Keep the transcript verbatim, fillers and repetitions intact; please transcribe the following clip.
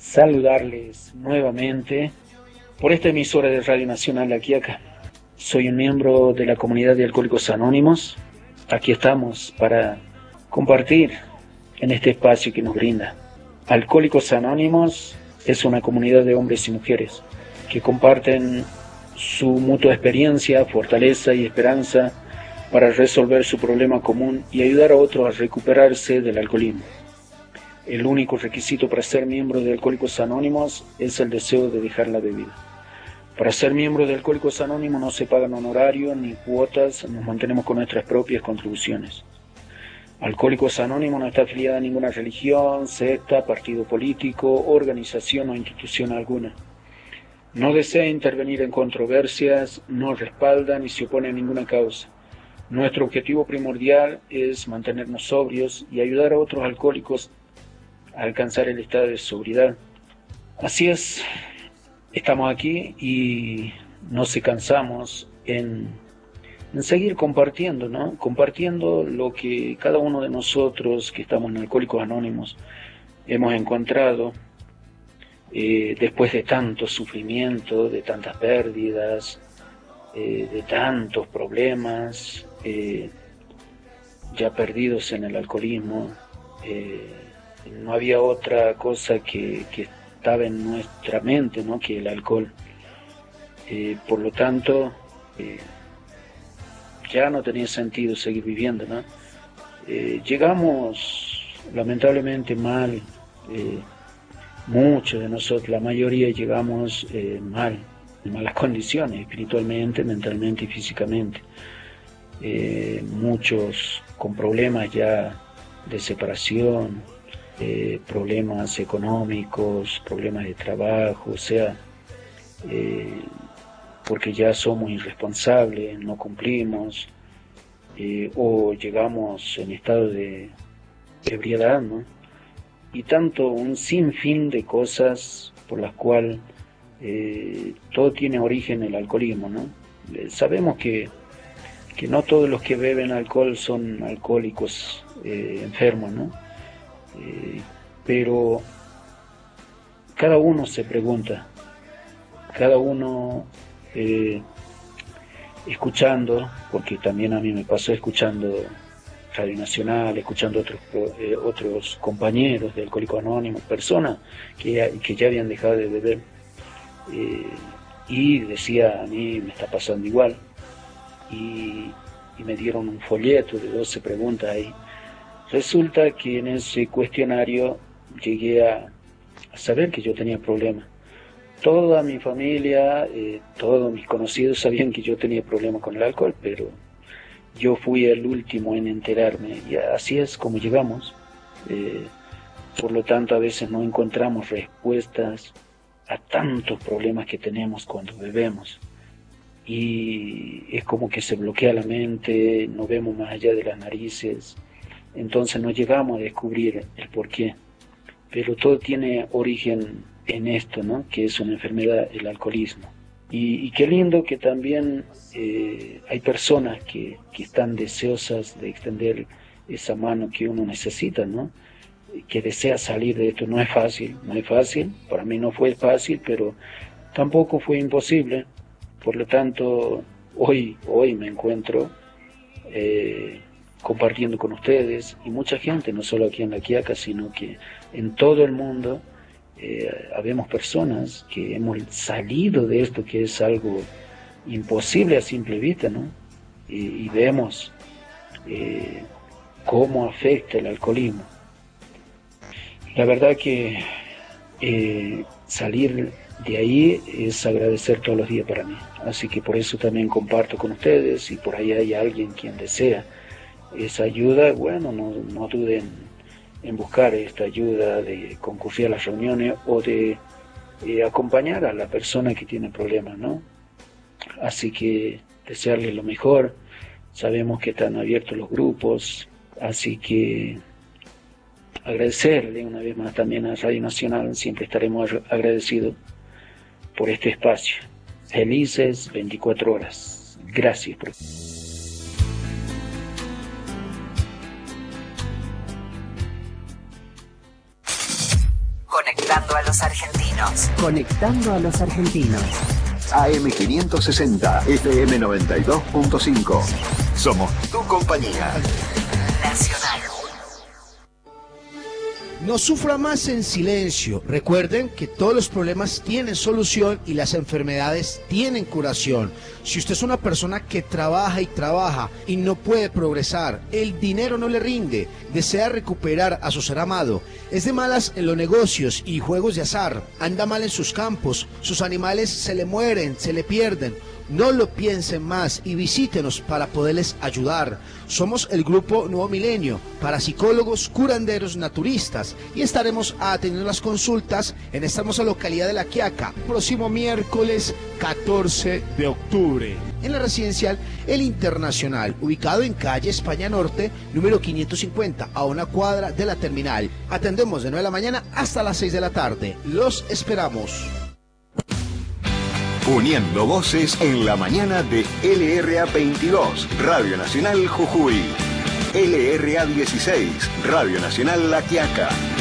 saludarles nuevamente por esta emisora de Radio Nacional La Quiaca. Soy un miembro de la comunidad de Alcohólicos Anónimos. Aquí estamos para compartir en este espacio que nos brinda. Alcohólicos Anónimos es una comunidad de hombres y mujeres que comparten su mutua experiencia, fortaleza y esperanza para resolver su problema común y ayudar a otros a recuperarse del alcoholismo. El único requisito para ser miembro de Alcohólicos Anónimos es el deseo de dejar la bebida. Para ser miembro de Alcohólicos Anónimos no se pagan honorarios ni cuotas, nos mantenemos con nuestras propias contribuciones. Alcohólicos Anónimos no está afiliada a ninguna religión, secta, partido político, organización o institución alguna. No desea intervenir en controversias, no respalda ni se opone a ninguna causa. Nuestro objetivo primordial es mantenernos sobrios y ayudar a otros alcohólicos a alcanzar el estado de sobriedad. Así es, estamos aquí y no se cansamos en, en seguir compartiendo, ¿no? Compartiendo lo que cada uno de nosotros que estamos en Alcohólicos Anónimos hemos encontrado eh, después de tanto sufrimiento, de tantas pérdidas, eh, de tantos problemas, eh, ya perdidos en el alcoholismo. Eh, no había otra cosa que, que estaba en nuestra mente, ¿no?, que el alcohol. Eh, por lo tanto, eh, ya no tenía sentido seguir viviendo, ¿no? Eh, llegamos lamentablemente mal, eh, muchos de nosotros, la mayoría llegamos eh, mal, en malas condiciones, espiritualmente, mentalmente y físicamente. Eh, muchos con problemas ya de separación, eh, problemas económicos, problemas de trabajo, o sea, eh, porque ya somos irresponsables, no cumplimos, eh, o llegamos en estado de ebriedad, ¿no? Y tanto un sinfín de cosas por las cuales eh, todo tiene origen en el alcoholismo, ¿no? Eh, sabemos que que no todos los que beben alcohol son alcohólicos eh, enfermos, ¿no? Eh, pero cada uno se pregunta, cada uno eh, escuchando, porque también a mí me pasó escuchando Radio Nacional, escuchando otros eh, otros compañeros de Alcohólicos Anónimos, personas que ya, que ya habían dejado de beber, eh, y decía, a mí me está pasando igual. Y, y me dieron un folleto de doce preguntas ahí. Resulta que en ese cuestionario llegué a, a saber que yo tenía problemas. Toda mi familia, eh, todos mis conocidos sabían que yo tenía problemas con el alcohol, pero yo fui el último en enterarme, y así es como llegamos. Eh, por lo tanto, a veces no encontramos respuestas a tantos problemas que tenemos cuando bebemos. Y es como que se bloquea la mente, no vemos más allá de las narices, entonces no llegamos a descubrir el porqué. Pero todo tiene origen en esto, ¿no?, que es una enfermedad, el alcoholismo. Y, y qué lindo que también eh, hay personas que, que están deseosas de extender esa mano que uno necesita, ¿no?, que desea salir de esto. No es fácil, no es fácil, para mí no fue fácil, pero tampoco fue imposible. Por lo tanto, hoy, hoy me encuentro eh, compartiendo con ustedes y mucha gente, no solo aquí en La Quiaca, sino que en todo el mundo, eh, habemos personas que hemos salido de esto, que es algo imposible a simple vista, ¿no? Y, y vemos eh, cómo afecta el alcoholismo. La verdad que eh, salir de ahí es agradecer todos los días para mí. Así que por eso también comparto con ustedes, y por ahí hay alguien quien desea esa ayuda, bueno, no, no duden en buscar esta ayuda, de concurrir a las reuniones o de eh, acompañar a la persona que tiene problemas, ¿no? Así que desearles lo mejor. Sabemos que están abiertos los grupos, así que agradecerle una vez más también a Radio Nacional. Siempre estaremos agradecidos por este espacio. Felices veinticuatro horas. Gracias por... Conectando a los argentinos. Conectando a los argentinos. A M quinientos sesenta, F M noventa y dos punto cinco. Somos tu compañía. Nacional. No sufra más en silencio. Recuerden que todos los problemas tienen solución y las enfermedades tienen curación. Si usted es una persona que trabaja y trabaja y no puede progresar, el dinero no le rinde, desea recuperar a su ser amado, es de malas en los negocios y juegos de azar, anda mal en sus campos, sus animales se le mueren, se le pierden, no lo piensen más y visítenos para poderles ayudar. Somos el Grupo Nuevo Milenio, para psicólogos, curanderos, naturistas, y estaremos atendiendo las consultas en esta hermosa localidad de La Quiaca, próximo miércoles catorce de octubre, en la residencial El Internacional, ubicado en calle España Norte, número quinientos cincuenta, a una cuadra de la terminal. Atendemos de nueve de la mañana hasta las seis de la tarde. Los esperamos. Uniendo voces en la mañana de L R A veintidós, Radio Nacional Jujuy. L R A dieciséis, Radio Nacional La Quiaca.